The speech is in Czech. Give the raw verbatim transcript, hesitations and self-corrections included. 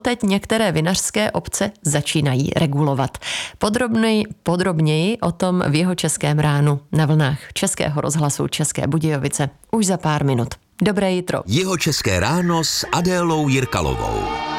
teď některé vinařské obce začínají regulovat. Podrobnej, podrobněji o tom v Jihočeském ránu na vlnách Českého rozhlasu České Budějovice už za pár minut. Dobré jitro. Jihočeské ráno s Adélou Jirkalovou.